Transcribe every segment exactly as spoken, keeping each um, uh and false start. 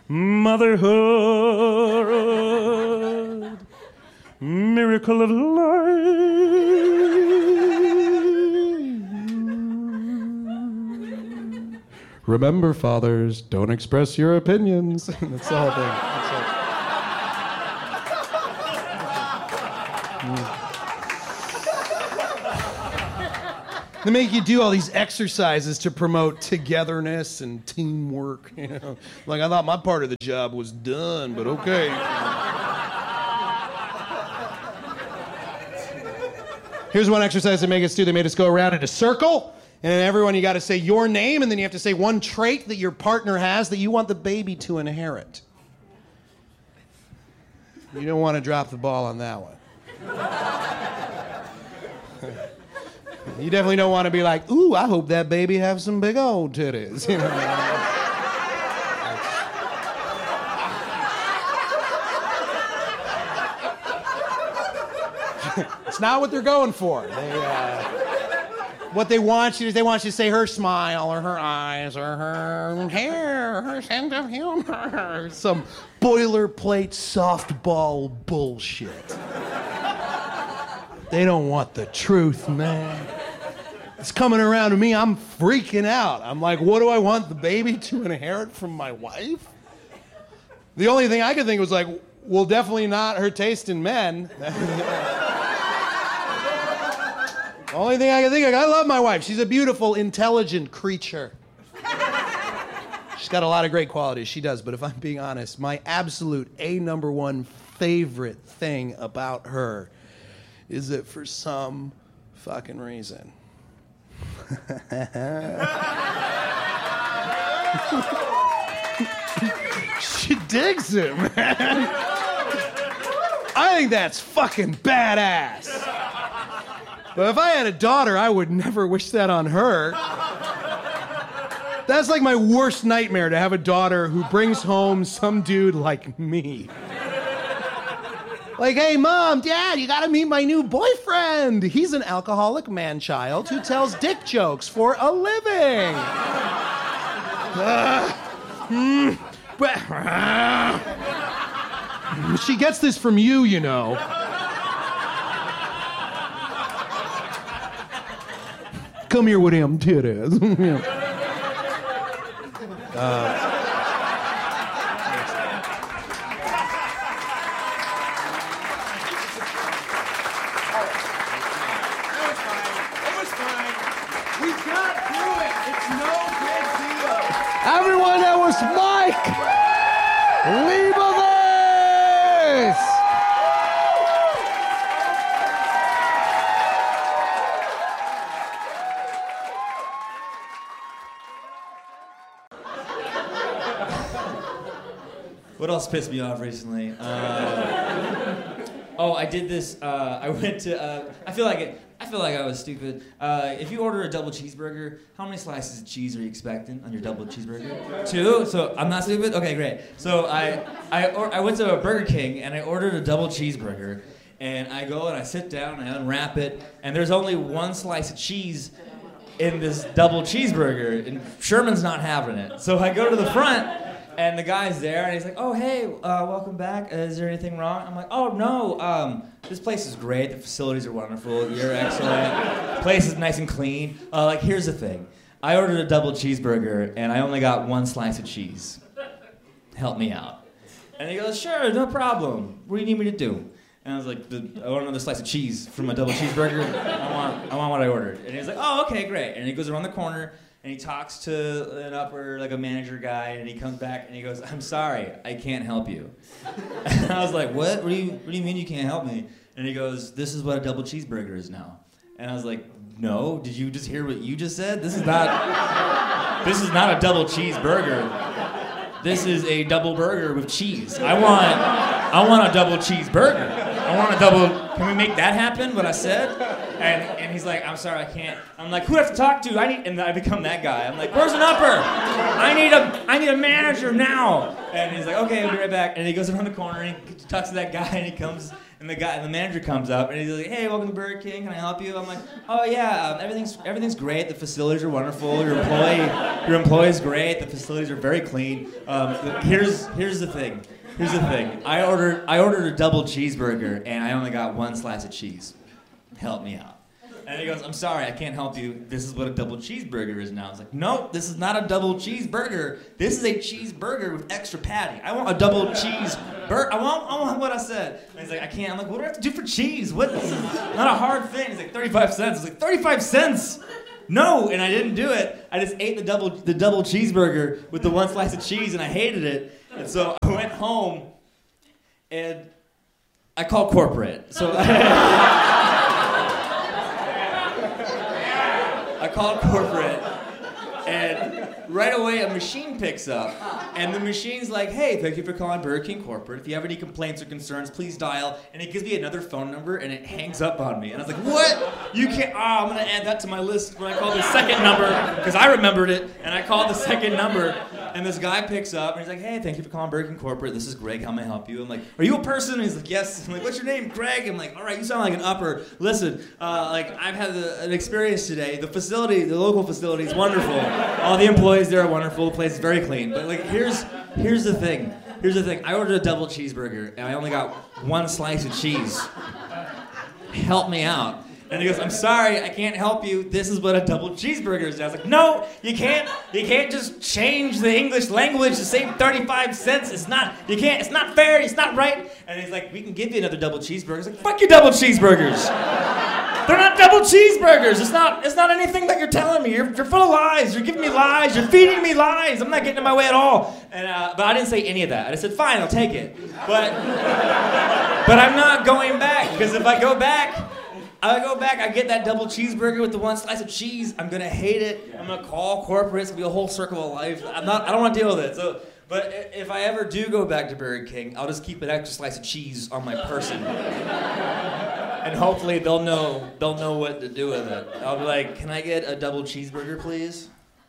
motherhood, miracle of life. Remember, fathers, don't express your opinions. That's the whole thing. That's it. They make you do all these exercises to promote togetherness and teamwork. You know, like I thought my part of the job was done, but okay. Here's one exercise they make us do. They made us go around in a circle, and everyone you got to say your name, and then you have to say one trait that your partner has that you want the baby to inherit. You don't want to drop the ball on that one. You definitely don't want to be like, ooh, I hope that baby has some big old titties. You know? It's not what they're going for. They, uh, what they want you to, they want you to say her smile or her eyes or her hair, her sense of humor, some boilerplate softball bullshit. They don't want the truth, man. It's coming around to me, I'm freaking out. I'm like, what do I want the baby to inherit from my wife? The only thing I could think was like, well, definitely not her taste in men. The only thing I can think of, I love my wife. She's a beautiful, intelligent creature. She's got a lot of great qualities, she does, but if I'm being honest, my absolute A number one favorite thing about her is that for some fucking reason, she digs it, man. I think that's fucking badass. But if I had a daughter, I would never wish that on her. That's like my worst nightmare, to have a daughter who brings home some dude like me. Like, hey, Mom, Dad, you gotta meet my new boyfriend. He's an alcoholic man-child who tells dick jokes for a living. Uh, mm, but, uh, she gets this from you, you know. Come here with him titties. uh, Everyone, that was Mike Leibovitz. What else pissed me off recently? Uh, oh, I did this. Uh, I went to. Uh, I feel like it. I feel like I was stupid. Uh, if you order a double cheeseburger, how many slices of cheese are you expecting on your double cheeseburger? Two? So I'm not stupid? Okay, great. So I I, or, I went to a Burger King and I ordered a double cheeseburger. And I go and I sit down and I unwrap it. And there's only one slice of cheese in this double cheeseburger. And Sherman's not having it. So I go to the front. And the guy's there, and he's like, oh, hey, uh, welcome back. Uh, is there anything wrong? I'm like, oh, no. Um, this place is great. The facilities are wonderful. You're excellent. The place is nice and clean. Uh, like, here's the thing. I ordered a double cheeseburger, and I only got one slice of cheese. Help me out. And he goes, sure, no problem. What do you need me to do? And I was like, I want another slice of cheese from a double cheeseburger. I want, I want what I ordered. And he's like, oh, okay, great. And he goes around the corner, and he talks to an upper, like a manager guy, and he comes back and he goes, I'm sorry, I can't help you. And I was like, what? What do you, what do you mean you can't help me? And he goes, this is what a double cheeseburger is now. And I was like, no, did you just hear what you just said? This is not, this is not a double cheeseburger. This is a double burger with cheese. I want, I want a double cheeseburger. I want a double, can we make that happen, what I said? And and he's like, I'm sorry, I can't. I'm like, who do I have to talk to? I need, and I become that guy. I'm like, where's an upper? I need a I need a manager now. And he's like, okay, I'll be right back. And he goes around the corner and he talks to that guy and he comes. And the guy, and the manager comes up, and he's like, "Hey, welcome to Burger King. Can I help you?" I'm like, "Oh yeah, um, everything's everything's great. The facilities are wonderful. Your employee, your employee's great. The facilities are very clean. Um, here's here's the thing. Here's the thing. I ordered I ordered a double cheeseburger, and I only got one slice of cheese. Help me out." And he goes, "I'm sorry, I can't help you. This is what a double cheeseburger is now." I was like, "No, this is not a double cheeseburger. This is a cheeseburger with extra patty. I want a double cheeseburger. I want, I want what I said." And he's like, "I can't." I'm like, "What do I have to do for cheese? What? This is not a hard thing." He's like, thirty-five cents. I was like, thirty-five cents? No, and I didn't do it. I just ate the double the double cheeseburger with the one slice of cheese, and I hated it. And so I went home, and I called corporate. So. I called corporate, and right away a machine picks up, and the machine's like, "Hey, thank you for calling Burger King corporate. If you have any complaints or concerns, please dial." And it gives me another phone number, and it hangs up on me. And I was like, "What? You can't? Oh, I'm gonna add that to my list when I call the second number because I remembered it." And I called the second number, and this guy picks up, and he's like, "Hey, thank you for calling Burger King corporate. This is Greg. How may I help you?" I'm like, "Are you a person?" And he's like, "Yes." I'm like, "What's your name?" "Greg." I'm like, "All right, you sound like an upper. Listen, uh, like I've had the, an experience today. The facility, the local facility is wonderful. All the employees there are wonderful. The place is very clean. But like, here's here's the thing. Here's the thing. I ordered a double cheeseburger, and I only got one slice of cheese. Help me out." And he goes, "I'm sorry, I can't help you. This is what a double cheeseburger is." I was like, "No, you can't. You can't just change the English language to save thirty-five cents. It's not. You can't. It's not fair. It's not right." And he's like, "We can give you another double cheeseburger." I was like, "Fuck your double cheeseburgers. They're not double cheeseburgers. It's not. It's not anything that you're telling me. You're, you're full of lies. You're giving me lies. You're feeding me lies. I'm not getting in my way at all." And uh, but I didn't say any of that. I just said, "Fine, I'll take it." But but I'm not going back because if I go back. I go back, I get that double cheeseburger with the one slice of cheese. I'm gonna hate it. I'm gonna call corporate. It's gonna be a whole circle of life. I'm not. I don't want to deal with it. So, but if I ever do go back to Burger King, I'll just keep an extra slice of cheese on my person, and hopefully they'll know. They'll know what to do with it. I'll be like, "Can I get a double cheeseburger, please?"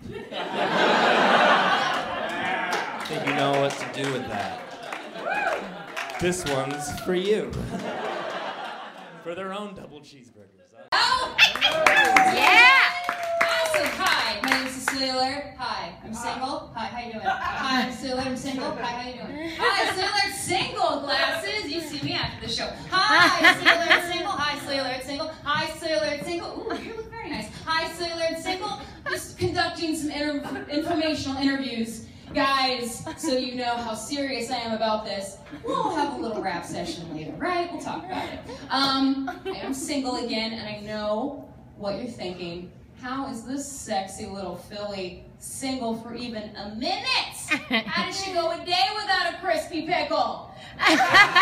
I think you know what to do with that. This one's for you. For their own double cheeseburgers. Oh! Yeah! Awesome. Hi, my name is Cecilia Laird. Hi, I'm single. Hi, how you doing? Hi, I'm Cecilia Laird. I'm single. Hi, how you doing? Hi, Cecilia Laird, single. Glasses. You see me after the show. Hi, Cecilia Laird, single. Hi, Cecilia Laird, single. Hi, Cecilia Laird, single. Ooh, you look very nice. Hi, Cecilia Laird, single. Just conducting some inter- informational interviews. Guys, so you know how serious I am about this, we'll have a little rap session later, right? We'll talk about it. Um, I am single again, and I know what you're thinking. How is this sexy little filly single for even a minute? How did she go a day without a crispy pickle? I'll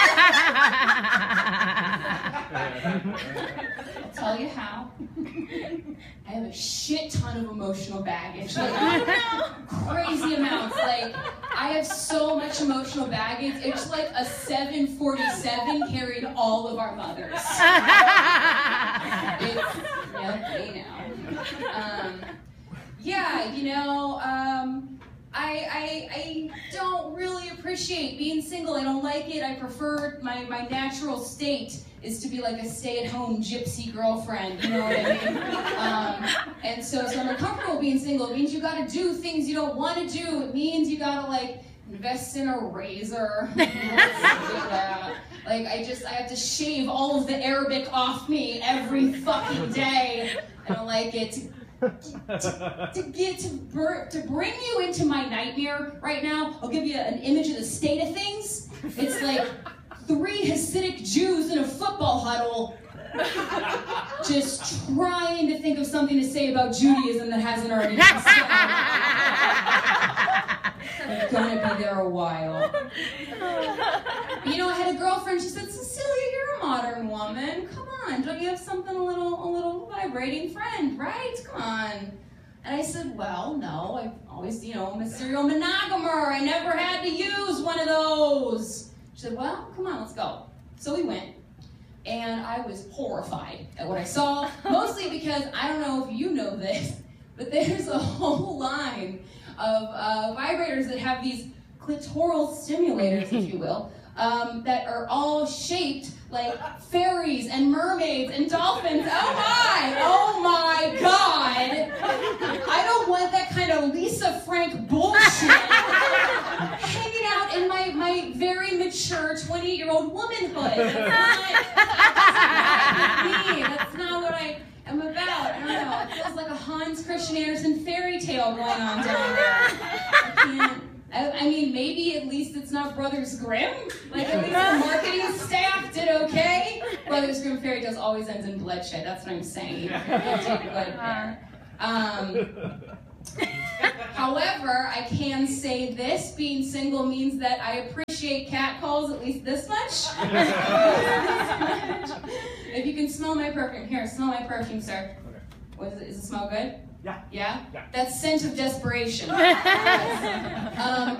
tell you how. I have a shit ton of emotional baggage, like crazy amounts. Like I have so much emotional baggage. It's like a seven forty-seven carried all of our mothers. It's, yeah, they know. Um, yeah, you know. Um, I, I I don't really appreciate being single. I don't like it. I prefer my, my natural state is to be like a stay-at-home gypsy girlfriend, you know what I mean? Um, and so, so I'm uncomfortable being single. It means you gotta do things you don't want to do. It means you gotta like invest in a razor. Like I just, I have to shave all of the Arabic off me every fucking day. I don't like it. To, to get to, bur- to bring you into my nightmare right now, I'll give you an image of the state of things. It's like three Hasidic Jews in a football huddle just trying to think of something to say about Judaism that hasn't already been said. I'm gonna be there a while. You know, I had a girlfriend, she said, "Cecilia, you're a modern woman. Come on, don't you have something a little, a little vibrating friend, right? Come on." And I said, "Well, no, I've always, you know, I'm a serial monogamer. I never had to use one of those." She said, "Well, come on, let's go." So we went. and I was horrified at what I saw, mostly because I don't know if you know this, but there's a whole line of uh, vibrators that have these clitoral stimulators, if you will, um, that are all shaped like fairies and mermaids and dolphins. Oh my! Oh my God! I don't want that kind of Lisa Frank bullshit hanging out in my, my very mature twenty-year-old womanhood. That's not me. That's not what I am about. I don't know. It feels like a Hans Christian Andersen fairy tale going on down there. I can't. I, I mean, maybe at least it's not Brothers Grimm. Like, at least the marketing staff did okay. Brothers Grimm fairy tales always ends in bloodshed. That's what I'm saying. You did good there. Um, however, I can say this: being single means that I appreciate catcalls at least this much. If you can smell my perfume, here, smell my perfume, sir. What is it? Does it smell good? Yeah. Yeah? Yeah. That's scent of desperation. um,